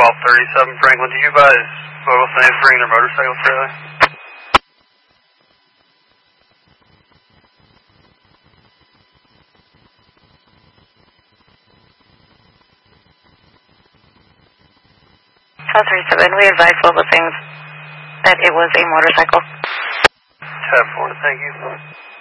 1237 Franklin. Do you guys local things bring their motorcycles together? We advised Global Things that it was a motorcycle. 10-4, thank you.